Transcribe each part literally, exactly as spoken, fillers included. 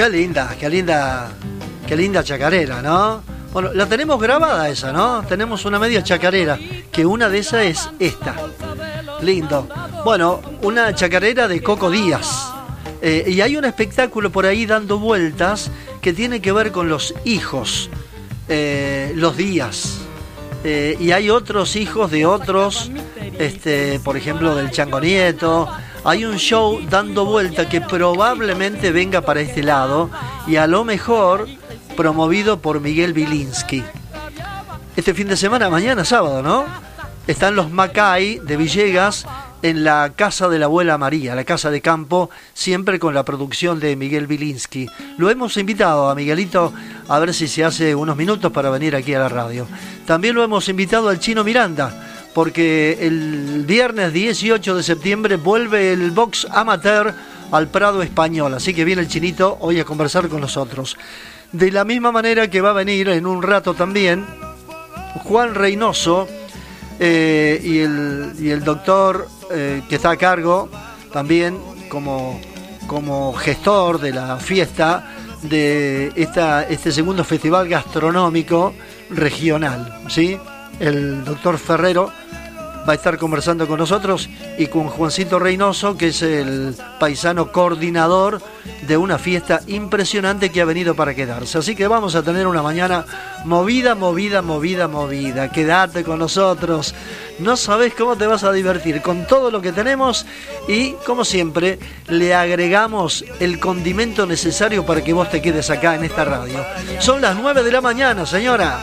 Qué linda, qué linda, qué linda chacarera, ¿no? Bueno, la tenemos grabada esa, ¿no? Tenemos una media chacarera, que una de esas es esta. Lindo. Bueno, una chacarera de Coco Díaz. Eh, y hay un espectáculo por ahí dando vueltas que tiene que ver con los hijos, eh, los Díaz. Eh, y hay otros hijos de otros, este, por ejemplo, del Chango Nieto. Hay un show dando vuelta que probablemente venga para este lado y a lo mejor promovido por Miguel Bilinsky. Este fin de semana, mañana sábado, ¿no? Están los Macay de Villegas en la casa de la abuela María, la casa de campo, siempre con la producción de Miguel Bilinsky. Lo hemos invitado a Miguelito a ver si se hace unos minutos para venir aquí a la radio. También lo hemos invitado al Chino Miranda, porque el viernes dieciocho de septiembre vuelve el box amateur al Prado Español, así que viene el Chinito hoy a conversar con nosotros. De la misma manera que va a venir en un rato también Juan Reynoso eh, y, el, y el doctor eh, que está a cargo también como, como gestor de la fiesta de esta, este segundo festival gastronómico regional, ¿sí? El doctor Ferrero va a estar conversando con nosotros y con Juancito Reynoso, que es el paisano coordinador de una fiesta impresionante que ha venido para quedarse. Así que vamos a tener una mañana movida, movida, movida, movida. Quédate con nosotros. No sabés cómo te vas a divertir con todo lo que tenemos y, como siempre, le agregamos el condimento necesario para que vos te quedes acá en esta radio. Son las nueve de la mañana, señora.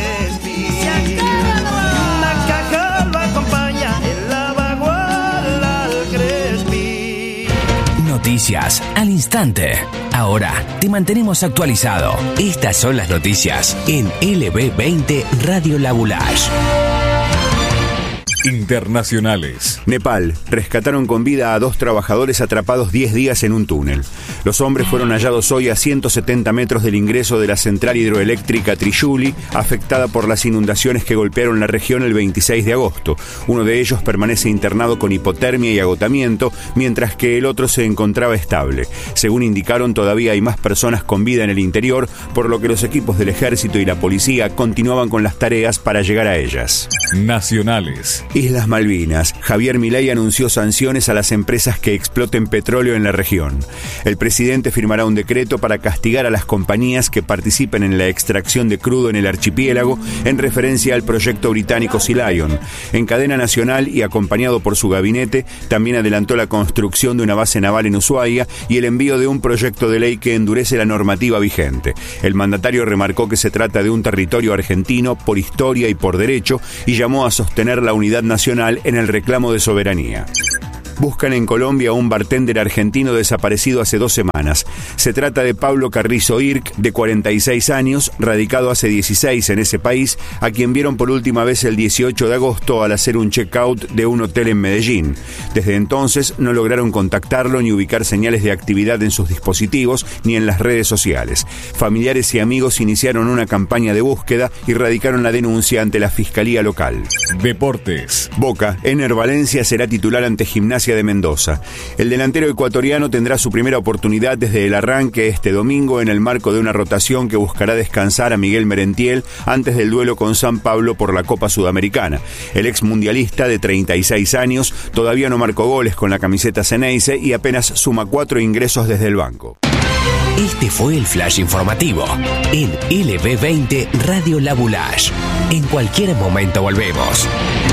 Noticias al instante. Ahora te mantenemos actualizado. Estas son las noticias en L B veinte Radio Labulash. Internacionales. Nepal. Rescataron con vida a dos trabajadores atrapados diez días en un túnel. Los hombres fueron hallados hoy a ciento setenta metros del ingreso de la central hidroeléctrica Trishuli, afectada por las inundaciones que golpearon la región el veintiséis de agosto. Uno de ellos permanece internado con hipotermia y agotamiento, mientras que el otro se encontraba estable. Según indicaron, todavía hay más personas con vida en el interior, por lo que los equipos del ejército y la policía continuaban con las tareas para llegar a ellas. Nacionales. Islas Malvinas. Javier Milei anunció sanciones a las empresas que exploten petróleo en la región. El presidente firmará un decreto para castigar a las compañías que participen en la extracción de crudo en el archipiélago, en referencia al proyecto británico Sea Lion. En cadena nacional y acompañado por su gabinete, también adelantó la construcción de una base naval en Ushuaia y el envío de un proyecto de ley que endurece la normativa vigente. El mandatario remarcó que se trata de un territorio argentino por historia y por derecho y llamó a sostener la unidad nacional en el reclamo de soberanía. Buscan en Colombia a un bartender argentino desaparecido hace dos semanas. Se trata de Pablo Carrizo Irk, de cuarenta y seis años, radicado hace dieciséis en ese país, a quien vieron por última vez el dieciocho de agosto al hacer un check-out de un hotel en Medellín. Desde entonces no lograron contactarlo ni ubicar señales de actividad en sus dispositivos ni en las redes sociales. Familiares y amigos iniciaron una campaña de búsqueda y radicaron la denuncia ante la Fiscalía local. Deportes. Boca. Ener Valencia será titular ante Gimnasia de Mendoza. El delantero ecuatoriano tendrá su primera oportunidad desde el arranque este domingo en el marco de una rotación que buscará descansar a Miguel Merentiel antes del duelo con San Pablo por la Copa Sudamericana. El ex mundialista de treinta y seis años todavía no marcó goles con la camiseta Ceneice y apenas suma cuatro ingresos desde el banco. Este fue el flash informativo en L B veinte Radio Labulash. En cualquier momento volvemos.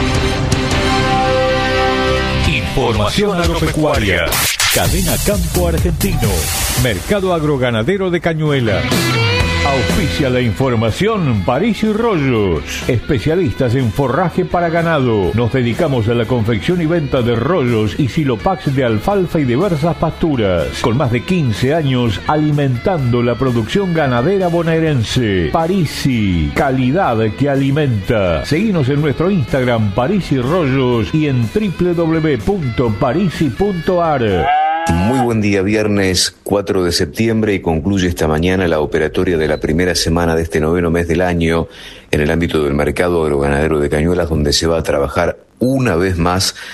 Información agropecuaria. Cadena Campo Argentino. Mercado agroganadero de Cañuelas. Auspicia la información París y Rollos, especialistas en forraje para ganado. Nos dedicamos a la confección y venta de rollos y silopax de alfalfa y diversas pasturas. Con más de quince años alimentando la producción ganadera bonaerense. Parisi, calidad que alimenta. Seguinos en nuestro Instagram París y Rollos y en doble u doble u doble u punto parisi punto a r. Muy buen día, viernes cuatro de septiembre, y concluye esta mañana la operatoria de la primera semana de este noveno mes del año en el ámbito del mercado agroganadero de Cañuelas, donde se va a trabajar una vez más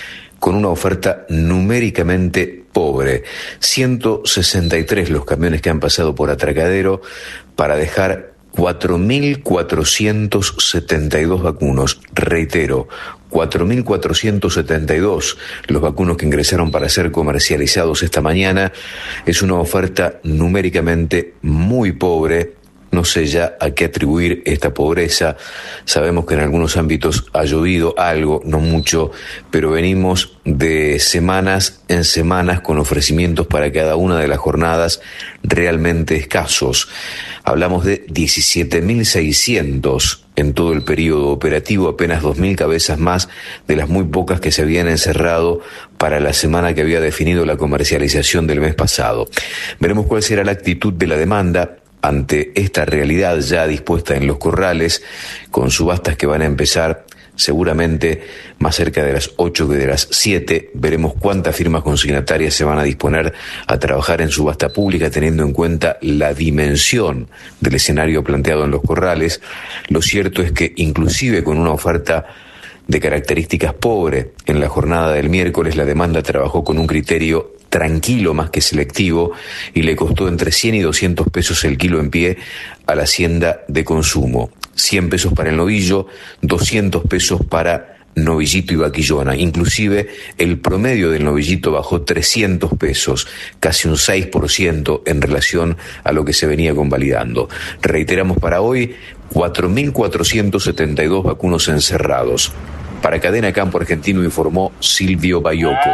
con una oferta numéricamente pobre. ciento sesenta y tres los camiones que han pasado por Atracadero para dejar cuatro mil cuatrocientos setenta y dos vacunos. Reitero, cuatro mil cuatrocientos setenta y dos los vacunos que ingresaron para ser comercializados esta mañana. Es una oferta numéricamente muy pobre. No sé ya a qué atribuir esta pobreza. Sabemos que en algunos ámbitos ha llovido algo, no mucho, pero venimos de semanas en semanas con ofrecimientos para cada una de las jornadas realmente escasos. Hablamos de diecisiete mil seiscientos en todo el periodo operativo, apenas dos mil cabezas más de las muy pocas que se habían encerrado para la semana que había definido la comercialización del mes pasado. Veremos cuál será la actitud de la demanda ante esta realidad ya dispuesta en los corrales, con subastas que van a empezar seguramente más cerca de las ocho que de las siete. Veremos cuántas firmas consignatarias se van a disponer a trabajar en subasta pública, teniendo en cuenta la dimensión del escenario planteado en los corrales. Lo cierto es que inclusive con una oferta de características pobre en la jornada del miércoles, la demanda trabajó con un criterio tranquilo más que selectivo y le costó entre cien y doscientos pesos el kilo en pie a la hacienda de consumo. cien pesos para el novillo, doscientos pesos para novillito y vaquillona. Inclusive el promedio del novillito bajó trescientos pesos, casi un seis por ciento en relación a lo que se venía convalidando. Reiteramos para hoy, cuatro mil cuatrocientos setenta y dos vacunos encerrados. Para Cadena Campo Argentino informó Silvio Bayoco.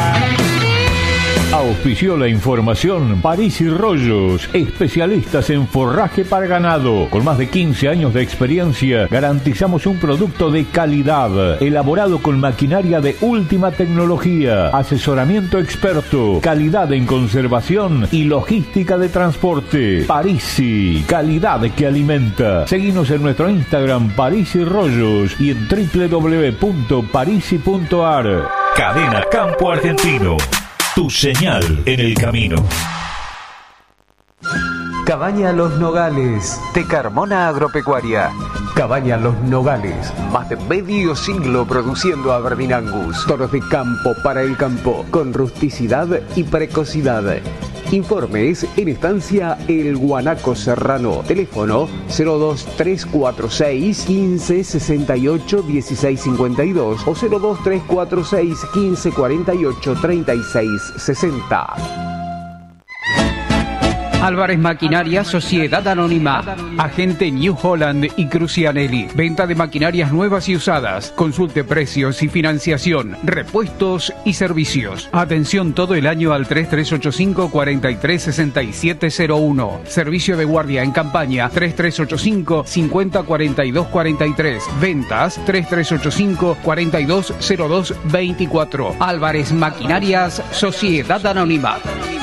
Auspició la información París y Rollos, especialistas en forraje para ganado. Con más de quince años de experiencia, garantizamos un producto de calidad, elaborado con maquinaria de última tecnología, asesoramiento experto, calidad en conservación y logística de transporte. Parisi, calidad que alimenta. Seguinos en nuestro Instagram París y Rollos y en doble u doble u doble u punto parisi punto a r. Cadena Campo Argentino. Tu señal en el camino. Cabaña Los Nogales, de Carmona Agropecuaria. Cabaña Los Nogales, más de medio siglo produciendo Aberdeen Angus. Toros de campo para el campo, con rusticidad y precocidad. Informes en Estancia El Guanaco Serrano. Teléfono cero dos tres cuatro seis, quince, sesenta y ocho, dieciséis cincuenta y dos o cero dos tres cuatro seis, quince, cuarenta y ocho, treinta y seis sesenta. Álvarez Maquinaria Sociedad Anónima, agente New Holland y Crucianelli. Venta de maquinarias nuevas y usadas. Consulte precios y financiación, repuestos y servicios. Atención todo el año al tres tres ocho cinco, cuatro tres seis siete cero uno. Servicio de guardia en campaña tres tres ocho cinco, cincuenta, cuarenta y dos cuarenta y tres. Ventas tres tres ocho cinco, cuarenta y dos cero dos veinticuatro. Álvarez Maquinarias Sociedad Anónima.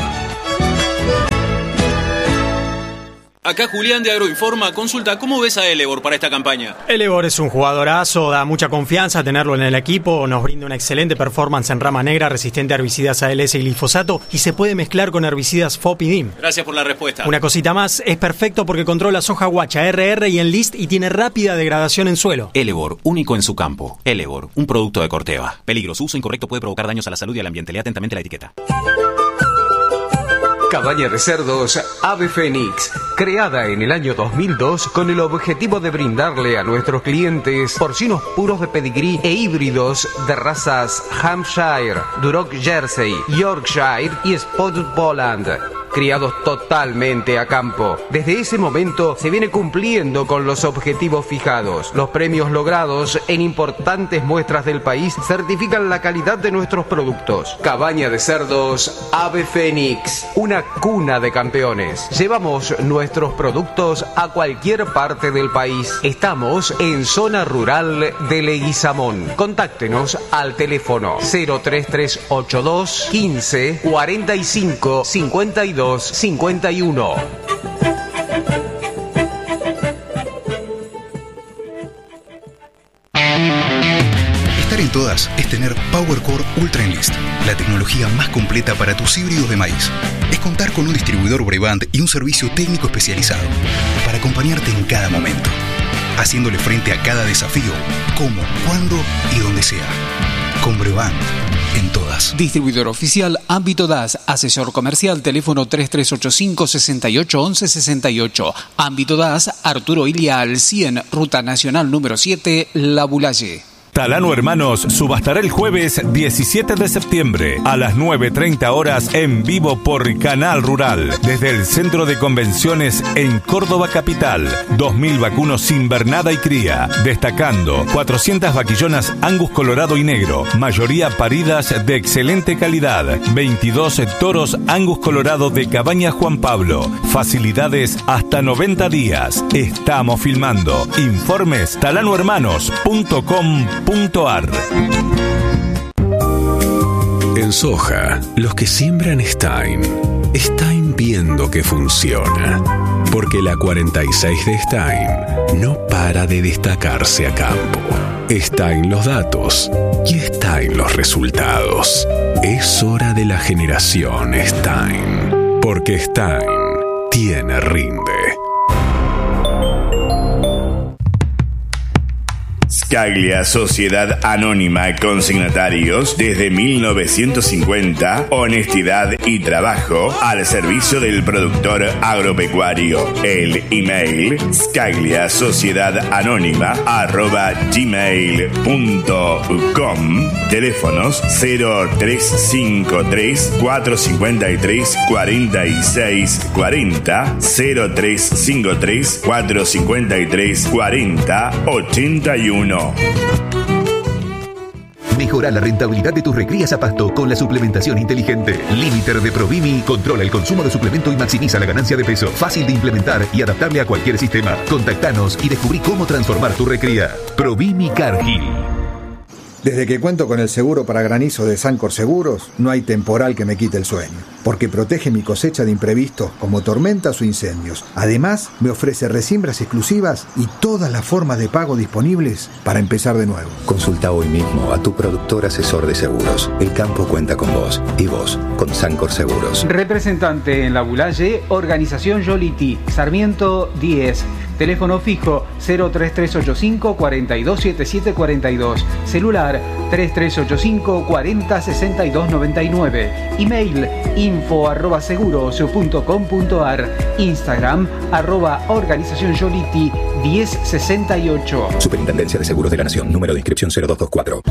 Acá Julián de Agroinforma. Consulta, ¿cómo ves a Elevor para esta campaña? Elevor es un jugadorazo, da mucha confianza tenerlo en el equipo, nos brinda una excelente performance en rama negra, resistente a herbicidas A L S y glifosato, y se puede mezclar con herbicidas F O P y D I M. Gracias por la respuesta. Una cosita más, es perfecto porque controla soja guacha, R R y Enlist y tiene rápida degradación en suelo. Elevor, único en su campo. Elevor, un producto de Corteva. Peligros, uso incorrecto puede provocar daños a la salud y al ambiente. Lea atentamente la etiqueta. Cabaña de cerdos Ave Fénix, creada en el año dos mil dos con el objetivo de brindarle a nuestros clientes porcinos puros de pedigrí e híbridos de razas Hampshire, Duroc Jersey, Yorkshire y Spotted Poland, criados totalmente a campo. Desde ese momento se viene cumpliendo con los objetivos fijados. Los premios logrados en importantes muestras del país certifican la calidad de nuestros productos. Cabaña de cerdos Ave Fénix, una cuna de campeones. Llevamos nuestros productos a cualquier parte del país. Estamos en zona rural de Leguizamón. Contáctenos al teléfono cero tres tres ocho dos, quince, cuarenta y cinco, cincuenta y dos, cincuenta y uno. Estar en todas es tener PowerCore Ultra Enlist, la tecnología más completa para tus híbridos de maíz. Es contar con un distribuidor Brevant y un servicio técnico especializado para acompañarte en cada momento, haciéndole frente a cada desafío, como, cuándo y donde sea. Con Brevant, en todas. Distribuidor oficial Ámbito D A S. Asesor comercial, teléfono tres tres ocho cinco, seis ocho uno uno seis ocho. Ámbito D A S, Arturo Ilia al cien, Ruta Nacional número siete, La Bulaye. Talano Hermanos subastará el jueves diecisiete de septiembre a las nueve treinta horas en vivo por Canal Rural desde el Centro de Convenciones en Córdoba Capital. dos mil vacunos sin vernada y cría, destacando cuatrocientas vaquillonas Angus colorado y negro, mayoría paridas de excelente calidad, veintidós toros Angus colorado de Cabaña Juan Pablo, facilidades hasta noventa días. Estamos filmando. Informes talano hermanos punto com punto ar. En soja, los que siembran Stein, Stein viendo que funciona. Porque la cuarenta y seis de Stein no para de destacarse a campo. Stein los datos y Stein los resultados. Es hora de la generación Stein. Porque Stein tiene rinde. Scaglia, Sociedad Anónima Consignatarios, desde mil novecientos cincuenta, honestidad y trabajo al servicio del productor agropecuario. El email scaglia sociedad anónima arroba gmail punto com. Teléfonos cero tres cinco tres, cuatro cinco tres, cuatro seis cuatro cero, cero tres cinco tres, cuatro cinco tres, cuatro cero, ochenta y uno. Mejora la rentabilidad de tus recrías a pasto con la suplementación inteligente. Limiter de Provimi controla el consumo de suplemento y maximiza la ganancia de peso. Fácil de implementar y adaptable a cualquier sistema. Contactanos y descubrí cómo transformar tu recría. Provimi Cargill. Desde que cuento con el seguro para granizo de Sancor Seguros, no hay temporal que me quite el sueño, porque protege mi cosecha de imprevistos como tormentas o incendios. Además, me ofrece resiembras exclusivas y todas las formas de pago disponibles para empezar de nuevo. Consulta hoy mismo a tu productor asesor de seguros. El campo cuenta con vos y vos con Sancor Seguros. Representante en La Bulaye, Organización Yoliti, Sarmiento diez. Teléfono fijo cero tres tres ocho cinco, cuatro dos siete siete cuatro dos. Celular tres tres ocho cinco, cuarenta, sesenta y dos noventa y nueve. Email info arroba seguros punto com punto ar. Instagram arroba organización Yoliti diez sesenta y ocho. Superintendencia de Seguros de la Nación. Número de inscripción cero dos dos cuatro.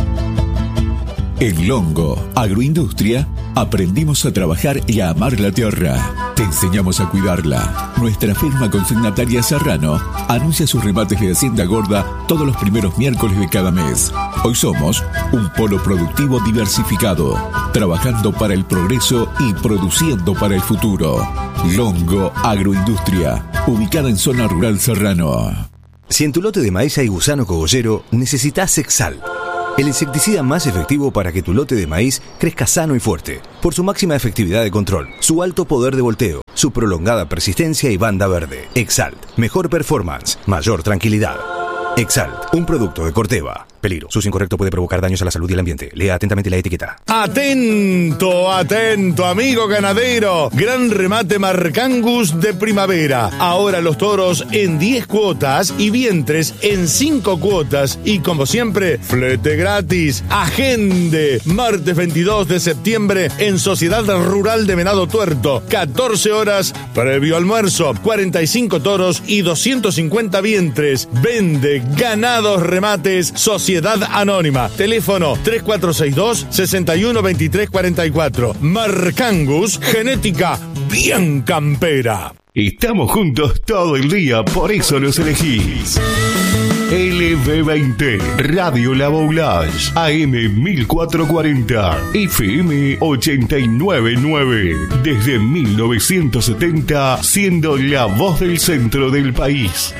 En Longo Agroindustria aprendimos a trabajar y a amar la tierra. Te enseñamos a cuidarla. Nuestra firma consignataria Serrano anuncia sus remates de Hacienda Gorda todos los primeros miércoles de cada mes. Hoy somos un polo productivo diversificado, trabajando para el progreso y produciendo para el futuro. Longo Agroindustria, ubicada en zona rural Serrano. Si en tu lote de maíz hay gusano cogollero, necesitas Exalt, el insecticida más efectivo para que tu lote de maíz crezca sano y fuerte, por su máxima efectividad de control, su alto poder de volteo, su prolongada persistencia y banda verde. Exalt, mejor performance, mayor tranquilidad. Exalt, un producto de Corteva. Peligro. Su uso incorrecto puede provocar daños a la salud y el ambiente. Lea atentamente la etiqueta. Atento, atento, amigo ganadero. Gran remate Marcangus de primavera. Ahora los toros en diez cuotas y vientres en cinco cuotas. Y como siempre, flete gratis. Agende. Martes veintidós de septiembre en Sociedad Rural de Venado Tuerto. catorce horas previo almuerzo. cuarenta y cinco toros y doscientos cincuenta vientres. Vende ganados remates Sociedad Anónima. Teléfono tres cuatro seis dos, seis uno dos tres cuatro cuatro. Marcangus, genética bien campera. Estamos juntos todo el día, por eso los elegís. L B veinte, Radio La Boulage, A M mil cuatrocientos cuarenta, F M ochenta y nueve punto nueve. Desde mil novecientos setenta, siendo la voz del centro del país.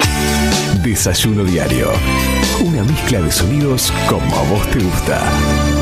Desayuno diario. Una mezcla de sonidos como a vos te gusta.